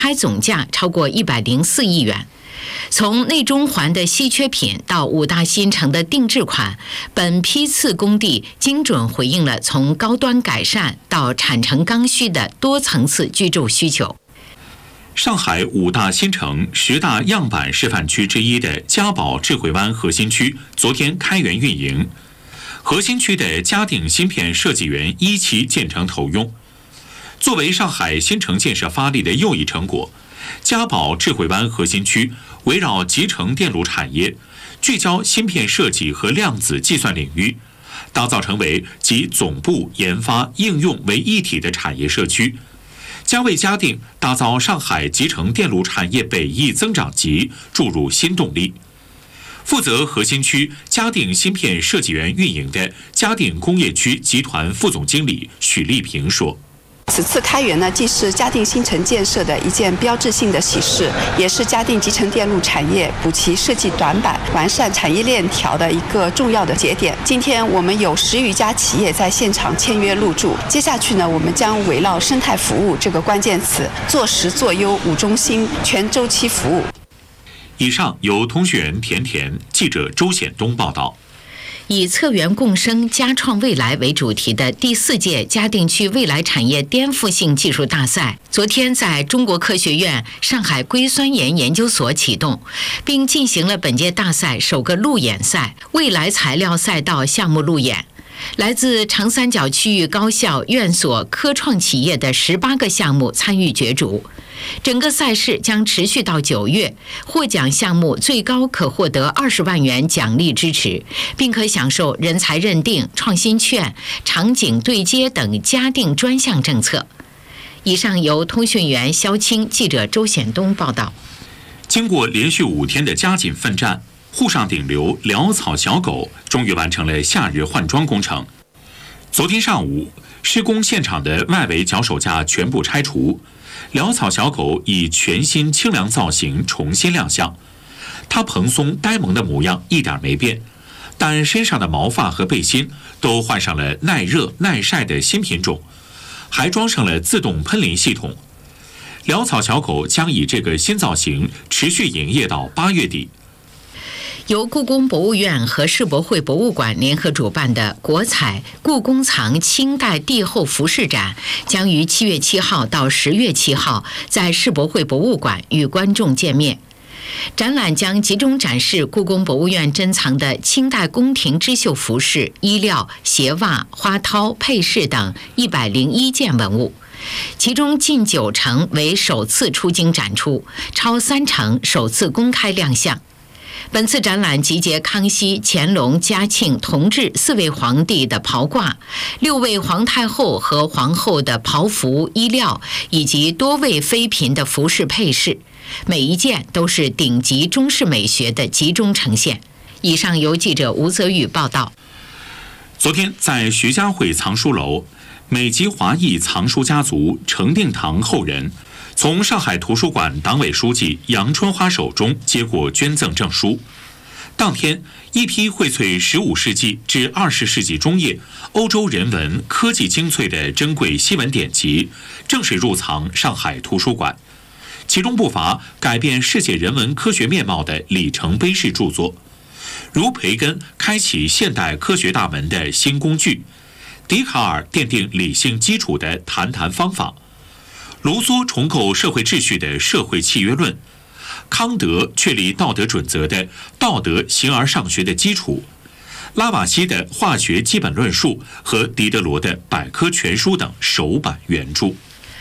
开总价超过104亿元。从内中环的稀缺品到5大新城的定制款，本批次工地精准回应了从高端改善到产成刚需的多层次居住需求。 上海5大新城10大样板示范区之一的嘉宝智慧湾核心区昨天开园运营，核心区的嘉定芯片设计园1期建成投用。作为上海新城建设发力的又一成果，嘉宝智慧湾核心区围绕集成电路产业，聚焦芯片设计和量子计算领域，打造成为集总部、研发、应用为一体的产业社区，将为嘉定打造上海集成电路产业北翼增长极注入新动力。负责核心区嘉定芯片设计园运营的嘉定工业区集团副总经理许丽萍说， 此次开园呢，既是嘉定新城建设的一件标志性的喜事，也是嘉定集成电路产业补齐设计短板、完善产业链条的一个重要的节点。今天我们有10余家企业在现场签约入驻，接下去呢，我们将围绕生态服务这个关键词，做实做优5中心全周期服务。 以上由通讯员田田、记者周显东报道。 以策源共生、嘉创未来为主题的第4届嘉定区未来产业颠覆性技术大赛，昨天在中国科学院上海硅酸盐研究所启动，并进行了本届大赛首个路演赛——未来材料赛道项目路演。来自长三角区域高校、院所、科创企业的18个项目参与角逐。整个赛事将持续到9月，获奖项目最高可获得20万元奖励支持，并可享受人才认定、创新券、场景对接等嘉定专项政策。以上由通讯员肖青、记者周显东报道。 经过连续5天的加紧奋战，沪上顶流潦草小狗终于完成了夏日换装工程。昨天上午，施工现场的外围脚手架全部拆除，潦草小狗以全新清凉造型重新亮相。它蓬松呆萌的模样一点没变，但身上的毛发和背心都换上了耐热耐晒的新品种，还装上了自动喷淋系统。潦草小狗将以这个新造型持续营业到8月底。 由故宫博物院和世博会博物馆联合主办的国彩故宫藏清代帝后服饰展将于7月7号到10月7号在世博会博物馆与观众见面。展览将集中展示故宫博物院珍藏的清代宫廷织绣服饰、衣料、鞋袜、花绦、配饰等101件文物，其中近90%为首次出京展出，超30%首次公开亮相。本次展览集结康熙、乾隆、嘉庆、同治4位皇帝的袍褂、6位皇太后和皇后的袍服、衣料，以及多位妃嫔的服饰配饰，每一件都是顶级中式美学的集中呈现。以上由记者吴泽宇报道。 昨天在徐家汇藏书楼，美籍华裔藏书家族程定堂后人从上海图书馆党委书记杨春花手中接过捐赠证书。当天，一批荟萃15世纪至20世纪中叶欧洲人文科技精粹的珍贵西文典籍正式入藏上海图书馆，其中不乏改变世界人文科学面貌的里程碑式著作，如培根开启现代科学大门的新工具，笛卡尔奠定理性基础的谈谈方法，卢梭重构社会秩序的社会契约论，康德确立道德准则的道德形而上学的基础，拉瓦锡的化学基本论述和狄德罗的百科全书等首版原著。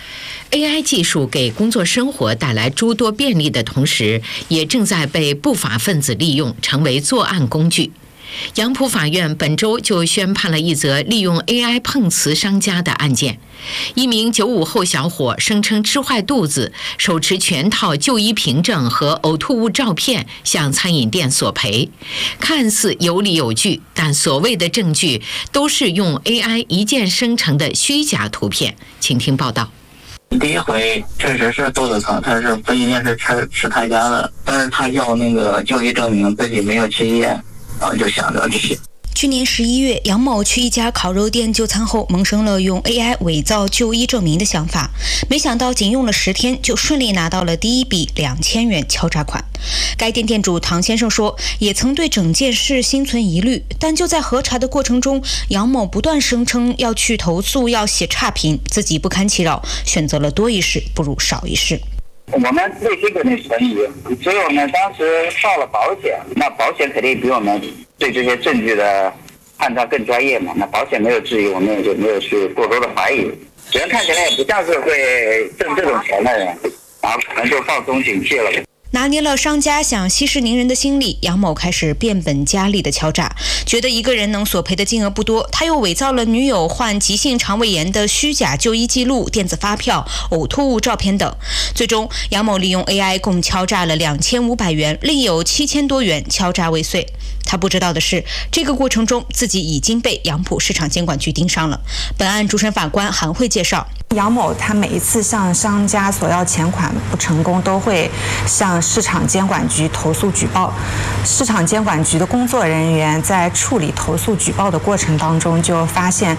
AI 技术给工作生活带来诸多便利的同时，也正在被不法分子利用，成为作案工具。杨浦法院本周就宣判了一则利用 AI 碰瓷商家的案件。一名95后小伙声称吃坏肚子，手持全套就医凭证和呕吐物照片向餐饮店索赔，看似有理有据，但所谓的证据都是用 AI 一键生成的虚假图片。请听报道。 第一回确实是肚子疼，他是不一定是吃他家的，但是他要那个就医证明，自己没有去医院，然后就想着去。 去年11月，杨某去一家烤肉店就餐后，萌生了用 AI 伪造就医证明的想法，没想到仅用了10天，就顺利拿到了第一笔2000元敲诈款。该店店主唐先生说，也曾对整件事心存疑虑，但就在核查的过程中，杨某不断声称要去投诉，要写差评，自己不堪其扰，选择了多一事不如少一事。 我们内心肯定存疑，所以我们当时报了保险，那保险肯定比我们对这些证据的判断更专业嘛，那保险没有质疑，我们也就没有去过多的怀疑。人看起来也不像是会挣这种钱的人，然后可能就放松警惕了。 拿捏了商家想息事宁人的心理，杨某开始变本加厉的敲诈，觉得一个人能索赔的金额不多，他又伪造了女友患急性肠胃炎的虚假就医记录、电子发票、呕吐物照片等。最终，杨某利用 AI 共敲诈了2500元，另有7000多元敲诈未遂。他不知道的是，这个过程中自己已经被杨浦市场监管局盯上了。本案主审法官韩慧介绍， 杨某他每一次向商家索要钱款不成功，都会向市场监管局投诉举报。市场监管局的工作人员在处理投诉举报的过程当中，就发现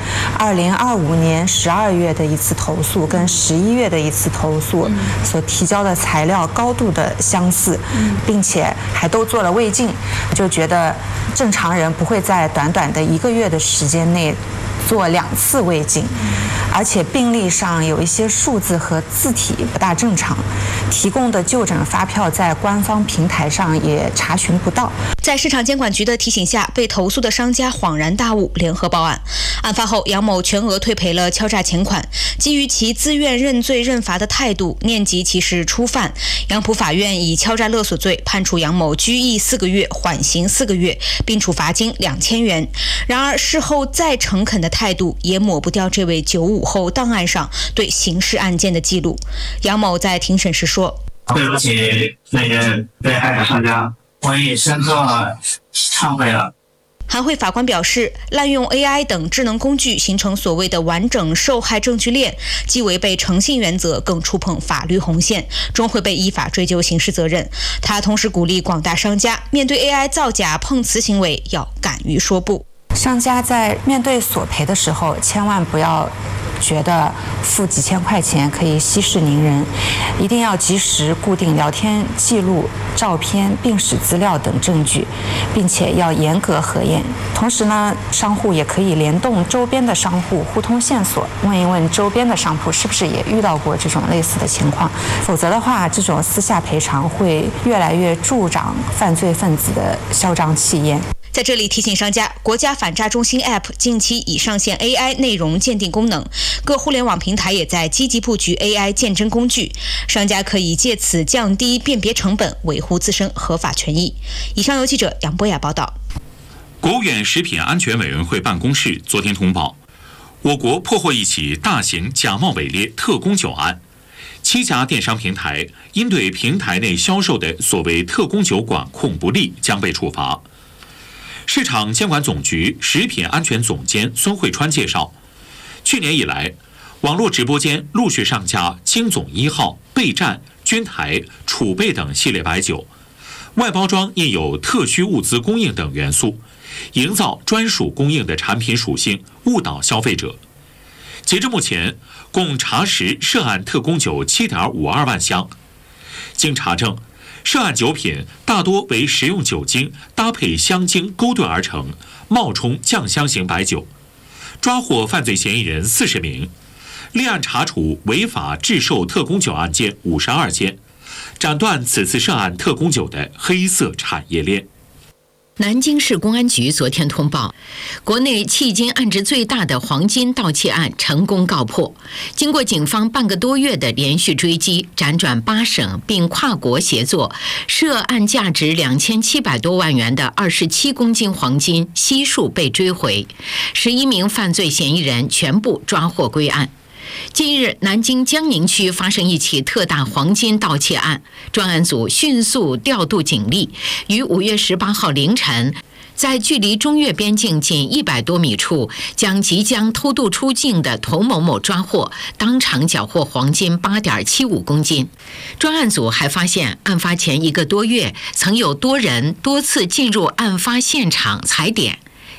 2025年12月的一次投诉跟11月的一次投诉所提交的材料高度的相似，并且还都做了未尽，就觉得正常人不会在短短的1个月的时间内做2次未尽，而且病历上有一些数字和字体不大正常，提供的就诊发票在官方平台上也查询不到。 在市场监管局的提醒下，被投诉的商家恍然大悟，联合报案。案发后，杨某全额退赔了敲诈钱款。基于其自愿认罪认罚的态度，念及其是初犯，杨浦法院以敲诈勒索罪判处杨某拘役4个月，缓刑4个月，并处罚金2000元。然而事后再诚恳的态度也抹不掉这位95后档案上对刑事案件的记录。杨某在庭审时说：“ 对不起那些被害的商家，我已深刻忏悔了。” 韩慧法官表示，滥用 AI 等智能工具形成所谓的完整受害证据链，既违背诚信原则，更触碰法律红线，终会被依法追究刑事责任。他同时鼓励广大商家面对 AI 造假碰瓷行为，要敢于说不。 商家在面对索赔的时候，千万不要觉得付几千块钱可以息事宁人，一定要及时固定聊天记录、照片、病史资料等证据，并且要严格核验。同时呢，商户也可以联动周边的商户，互通线索，问一问周边的商户是不是也遇到过这种类似的情况。否则的话，这种私下赔偿会越来越助长犯罪分子的嚣张气焰。 在这里提醒商家，国家反诈中心 App 近期已上线 AI 内容鉴定功能，各互联网平台也在积极布局 AI 鉴证工具，商家可以借此降低辨别成本，维护自身合法权益。以上由记者杨博雅报道。 国务院食品安全委员会办公室昨天通报，我国破获一起大型假冒伪劣特供酒案，7家电商平台因对平台内销售的所谓特供酒管控不力，将被处罚。市场监管总局食品安全总监孙慧川介绍，去年以来，网络直播间陆续上架京总1号、备战、君台、储备等系列白酒，外包装印有特需物资供应等元素，营造专属供应的产品属性，误导消费者。截至目前，共查实涉案特供酒7.52万箱。经查证，涉案酒品大多为食用酒精搭配香精勾兑而成，冒充酱香型白酒。抓获犯罪嫌疑人40名，立案查处违法制售特供酒案件52件，斩断此次涉案特供酒的黑色产业链。 南京市公安局昨天通报，国内迄今案值最大的黄金盗窃案成功告破。经过警方半个多月的连续追击，辗转8省并跨国协作，涉案价值2700多万元的27公斤黄金悉数被追回，11名犯罪嫌疑人全部抓获归案。近日，南京江宁区发生一起特大黄金盗窃案，专案组迅速调度警力，于5月18号凌晨，在距离中越边境仅100多米处，将即将偷渡出境的童某某抓获，当场缴获黄金8.75公斤。专案组还发现，案发前1个多月，曾有多人多次进入案发现场踩点。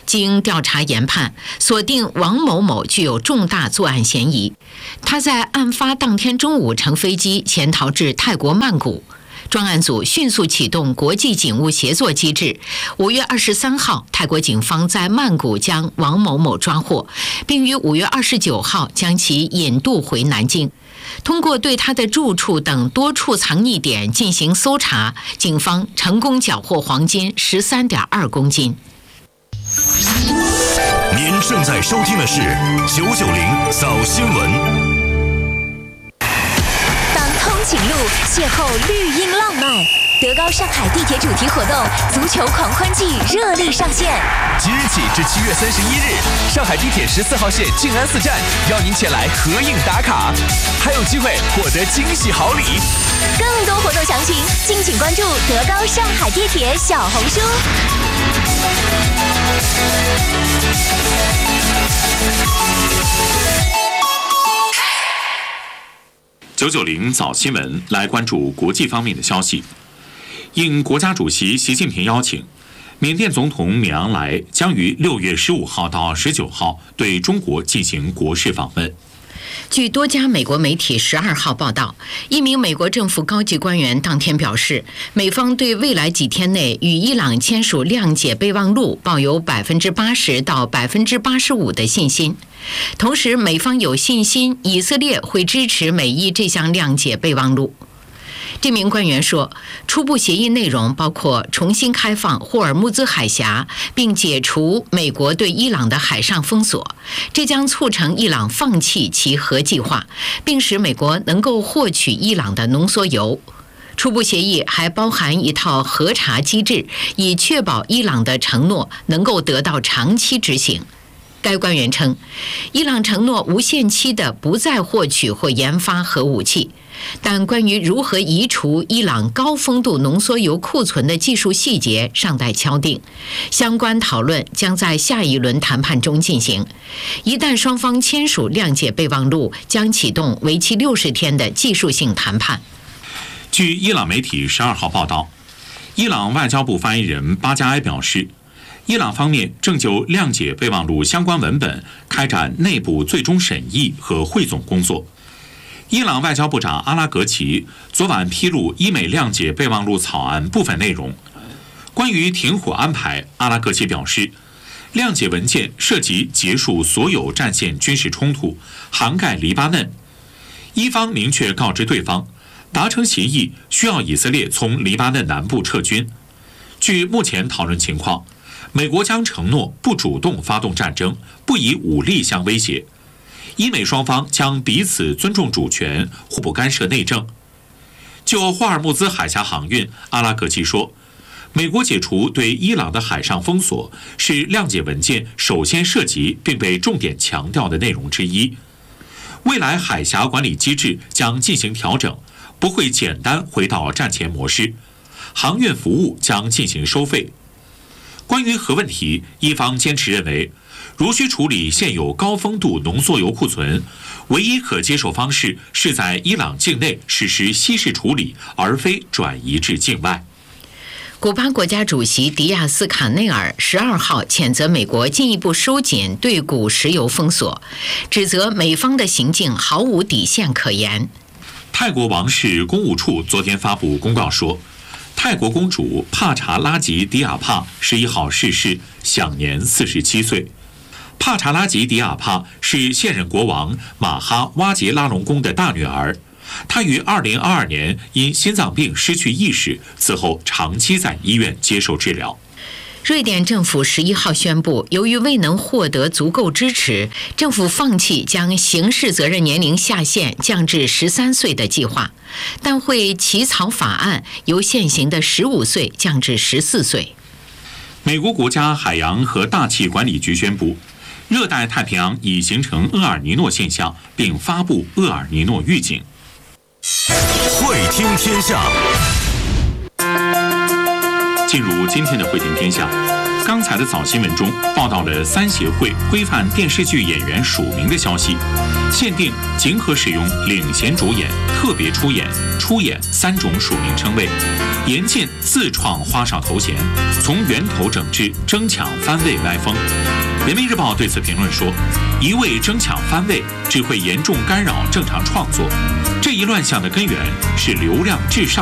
经调查研判，锁定王某某具有重大作案嫌疑。他在案发当天中午乘飞机潜逃至泰国曼谷。专案组迅速启动国际警务协作机制。5月23号，泰国警方在曼谷将王某某抓获，并于5月29号将其引渡回南京。通过对他的住处等多处藏匿点进行搜查，警方成功缴获黄金13.2公斤。 您正在收听的是990早新闻。 通勤路邂逅绿荫浪漫，德高上海地铁主题活动足球狂欢季热力上线。 即日起至7月31日，上海地铁14号线静安寺站邀您前来合影打卡，还有机会获得惊喜好礼。 更多活动详情，敬请关注德高上海地铁小红书。 990早新闻来关注国际方面的消息。应国家主席习近平邀请，缅甸总统敏昂莱将于6月15号到19号对中国进行国事访问。 据多家美国媒体12号报道，一名美国政府高级官员当天表示，美方对未来几天内与伊朗签署谅解备忘录抱有80%到85%的信心。同时，美方有信心以色列会支持美伊这项谅解备忘录。这名官员说，初步协议内容包括重新开放霍尔木兹海峡，并解除美国对伊朗的海上封锁，这将促成伊朗放弃其核计划，并使美国能够获取伊朗的浓缩铀。初步协议还包含一套核查机制，以确保伊朗的承诺能够得到长期执行。该官员称，伊朗承诺无限期的不再获取或研发核武器，但关于如何移除伊朗高丰度浓缩铀库存的技术细节尚待敲定，相关讨论将在下一轮谈判中进行。一旦双方签署谅解备忘录，将启动为期60天的技术性谈判。 据伊朗媒体12号报道，伊朗外交部发言人巴加埃表示，伊朗方面正就谅解备忘录相关文本开展内部最终审议和汇总工作。伊朗外交部长阿拉格齐昨晚披露伊美谅解备忘录草案部分内容。关于停火安排，阿拉格齐表示，谅解文件涉及结束所有战线军事冲突，涵盖黎巴嫩。伊方明确告知对方，达成协议需要以色列从黎巴嫩南部撤军。据目前讨论情况，美国将承诺不主动发动战争，不以武力相威胁。伊美双方将彼此尊重主权，互不干涉内政。就霍尔木兹海峡航运，阿拉格齐说，美国解除对伊朗的海上封锁是谅解文件首先涉及并被重点强调的内容之一。未来海峡管理机制将进行调整，不会简单回到战前模式，航运服务将进行收费。关于核问题，伊方坚持认为，如需处理现有高丰度浓缩铀库存，唯一可接受方式是在伊朗境内实施稀释处理，而非转移至境外。 古巴国家主席迪亚斯卡内尔12号谴责美国进一步收紧对古石油封锁，指责美方的行径毫无底线可言。 泰国王室公务处昨天发布公告说，泰国公主帕查拉吉迪亚帕11号逝世，享年47岁。帕查拉吉迪亚帕是现任国王马哈哇杰拉隆功的大女儿，她于2022年因心脏病失去意识，此后长期在医院接受治疗。 瑞典政府11号宣布，由于未能获得足够支持，政府放弃将刑事责任年龄下限降至13岁的计划，但会起草法案，由现行的15岁降至14岁。 美国国家海洋和大气管理局宣布，热带太平洋已形成厄尔尼诺现象，并发布厄尔尼诺预警。 会听天下。 进入今天的会听天下， 刚才的早新闻中报道了3协会规范电视剧演员署名的消息，限定仅可使用领衔主演、特别出演、出演3种署名称谓，严禁自创花哨头衔，从源头整治争抢番位歪风。人民日报对此评论说，一味争抢番位只会严重干扰正常创作，这一乱象的根源是流量至上。